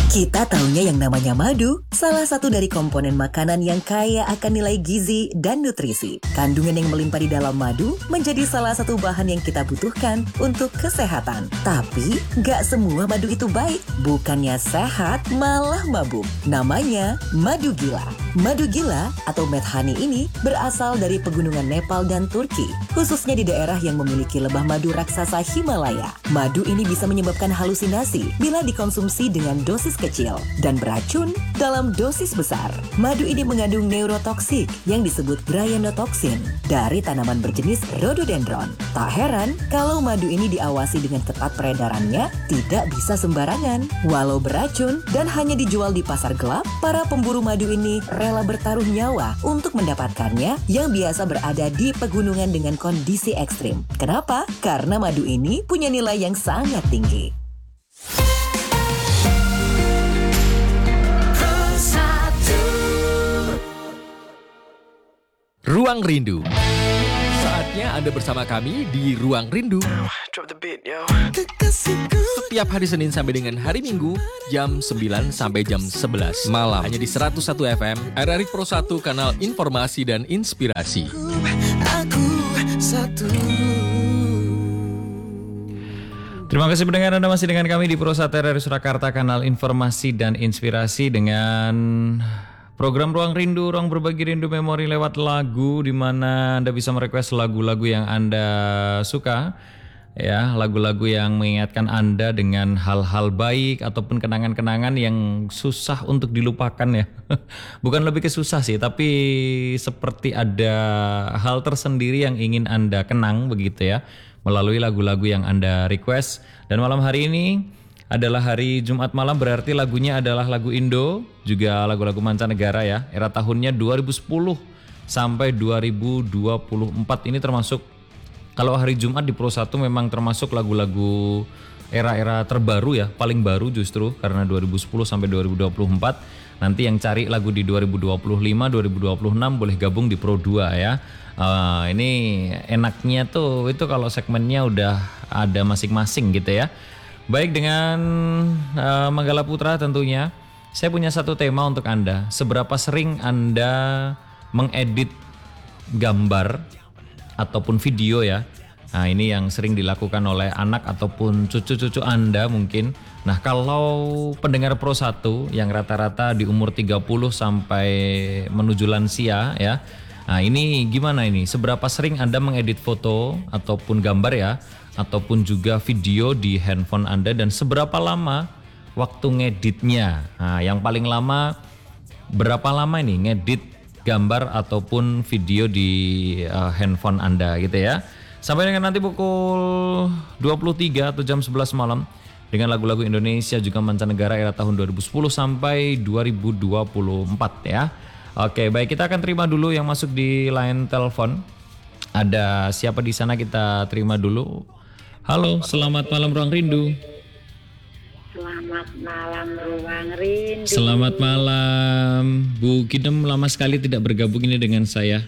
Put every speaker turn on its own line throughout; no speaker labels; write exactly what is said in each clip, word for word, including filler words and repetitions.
Kita taunya yang namanya madu, salah satu dari komponen makanan yang kaya akan nilai gizi dan nutrisi. Kandungan yang melimpah di dalam madu menjadi salah satu bahan yang kita butuhkan untuk kesehatan. Tapi, gak semua madu itu baik. Bukannya sehat, malah mabuk. Namanya madu gila. Madu gila atau mad honey ini berasal dari pegunungan Nepal dan Turki, khususnya di daerah yang memiliki lebah madu raksasa Himalaya. Madu ini bisa menyebabkan halusinasi bila dikonsumsi dengan dosis kecil dan beracun dalam dosis besar. Madu ini mengandung neurotoksik yang disebut bryanotoksin dari tanaman berjenis rhododendron. Tak heran kalau madu ini diawasi dengan ketat peredarannya tidak bisa sembarangan. Walau beracun dan hanya dijual di pasar gelap, para pemburu madu ini rela bertaruh nyawa untuk mendapatkannya yang biasa berada di pegunungan dengan kondisi ekstrim. Kenapa? Karena madu ini punya nilai yang sangat tinggi.
Ruang Rindu. Saatnya Anda bersama kami di Ruang Rindu. Setiap hari Senin sampai dengan hari Minggu jam sembilan sampai jam sebelas malam hanya di seratus satu F M R R I Pro satu, kanal informasi dan inspirasi. Aku satu.
Terima kasih pendengar, Anda masih dengan kami di Pro satu R R I Surakarta, kanal informasi dan inspirasi, dengan program Ruang Rindu, ruang berbagi rindu memori lewat lagu, di mana Anda bisa merequest lagu-lagu yang Anda suka, ya, lagu-lagu yang mengingatkan Anda dengan hal-hal baik ataupun kenangan-kenangan yang susah untuk dilupakan, ya. Bukan lebih ke susah sih, tapi seperti ada hal tersendiri yang ingin Anda kenang begitu, ya, melalui lagu-lagu yang Anda request. Dan malam hari ini adalah hari Jumat malam, berarti lagunya adalah lagu Indo, juga lagu-lagu mancanegara, ya. Era tahunnya dua ribu sepuluh sampai dua ribu dua puluh empat ini termasuk, kalau hari Jumat di Pro satu memang termasuk lagu-lagu era-era terbaru, ya, paling baru justru karena dua ribu sepuluh sampai dua ribu dua puluh empat. Nanti yang cari lagu di dua ribu dua puluh lima, dua ribu dua puluh enam boleh gabung di Pro dua, ya. Uh, ini enaknya tuh itu kalau segmennya udah ada masing-masing gitu, ya. Baik, dengan uh, Manggala Putra tentunya saya punya satu tema untuk Anda. Seberapa sering Anda mengedit gambar ataupun video, ya? Nah, ini yang sering dilakukan oleh anak ataupun cucu-cucu Anda mungkin. Nah, kalau pendengar Pro satu yang rata-rata di umur tiga puluh sampai menuju lansia, ya. Nah, ini gimana ini? Seberapa sering Anda mengedit foto ataupun gambar, ya, ataupun juga video di handphone Anda, dan seberapa lama waktu ngeditnya? Nah, yang paling lama berapa lama ini ngedit gambar ataupun video di uh, handphone Anda gitu, ya. Sampai dengan nanti pukul dua puluh tiga atau jam sebelas malam dengan lagu-lagu Indonesia juga mancanegara era tahun dua ribu sepuluh sampai dua ribu dua puluh empat, ya. Oke, baik, kita akan terima dulu yang masuk di line telepon. Ada siapa di sana, kita terima dulu. Halo, selamat malam Ruang Rindu.
Selamat malam Ruang Rindu.
Selamat malam, Bu Kidem, lama sekali tidak bergabung ini dengan saya.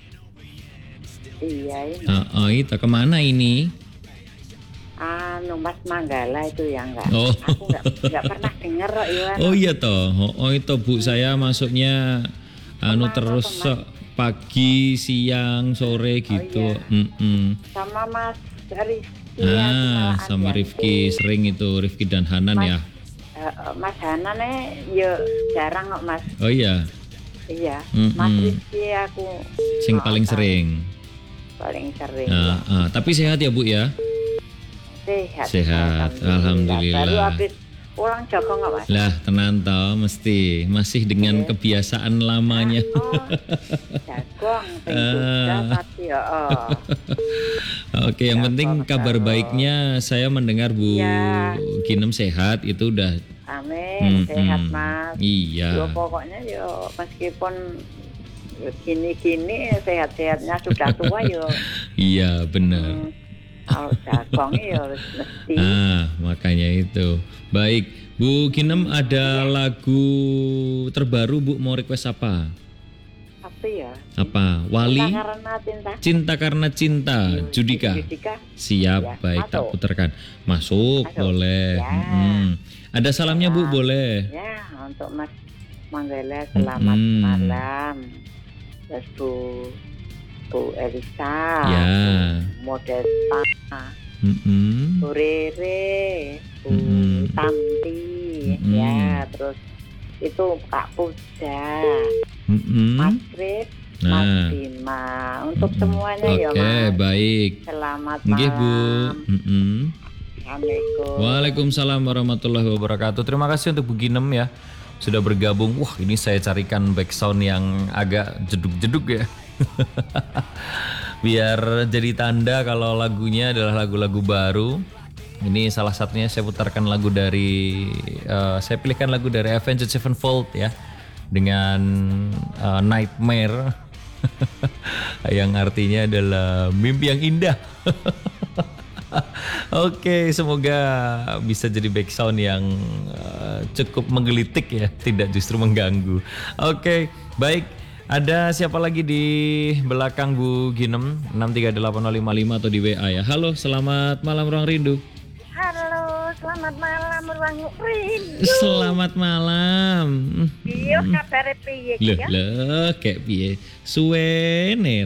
Iya ini.
Uh, oh, itu kemana ini?
Anu Mas Manggala itu ya enggak.
Oh.
Aku enggak enggak pernah dengar kok Iwan.
Oh iya toh. Oh, oh itu Bu, saya masuknya anu
Kemana,
terus
kemana?
Pagi, siang, sore gitu.
Oh, iya.
Mm-mm.
Sama Mas Rifki.
Ah,
ya,
sama Rifki, sering itu Rifki dan Hanan,
Mas,
ya.
Uh, Mas Hanan nih ya jarang kok Mas.
Oh iya.
Iya.
Mm-mm.
Mas Rifki aku
Sing
oh,
paling
tahu.
sering.
Paling sering.
Ah, ah. Tapi sehat ya Bu, ya?
Sehat.
Sehat, alhamdulillah.
Baru habis pulang Joko nggak Mas?
Lah, tenan toh, mesti masih dengan
Iya.
kebiasaan lamanya.
Oh, Jagong,
Ah.
tapi ya. Oh.
Oke, yang
Ya,
penting
Pak,
kabar
kalau-
baiknya saya mendengar Bu
Ya.
Kinem sehat, itu udah.
Amin,
Hmm,
sehat
hmm.
Mas.
Iya.
Yo, pokoknya yo meskipun gini-gini sehat-sehatnya sudah tua yo.
Iya, benar.
Hmm, kalau Jagong yo harus mesti.
Ah, makanya itu. Baik, Bu Kinem, ada lagu terbaru Bu mau request apa?
Apa itu ya.
Apa? Wali?
Cinta karena cinta.
Cinta karena cinta, Judika.
Judika.
Siap,
Ya,
baik tak
masuk.
putarkan. Masuk,
Masuk.
boleh.
Ya.
Mm-mm. Ada salamnya Bu,
Ya.
boleh.
Ya, untuk Mas Manggala selamat
Mm-mm.
malam. Terus Bu Bu Elisa,
Ya.
Bu Modesta,
Mm-mm.
Bu Rere, Bu
Mm-mm.
Tanti,
Mm-mm.
ya, terus itu Kak Puja,
Mm-mm.
Mas Kris, Mas
Nah.
Bima, untuk
Mm-mm.
semuanya ya
Oke,
Mas.
baik.
Selamat
Nggih, Bu.
malam.
Mm-mm.
Assalamualaikum.
Waalaikumsalam warahmatullahi wabarakatuh. Terima kasih untuk Bu Ginem ya sudah bergabung. Wah, ini saya carikan backsound yang agak jeduk-jeduk ya. Biar jadi tanda kalau lagunya adalah lagu-lagu baru. Ini salah satunya saya putarkan lagu dari eh, saya pilihkan lagu dari Avenged Sevenfold ya dengan eh, Nightmare yang artinya adalah mimpi yang indah. Oke, semoga bisa jadi backsound yang uh, cukup menggelitik ya, tidak justru mengganggu. Oke, baik. Ada siapa lagi di belakang Bu Ginem? enam tiga delapan nol lima lima atau di W A ya. Halo, selamat malam Ruang Rindu.
Halo, selamat malam Ruang Rindu.
Selamat malam.
Iya, kabar piye
Loh,
ya?
loh, kayak piye? Suwene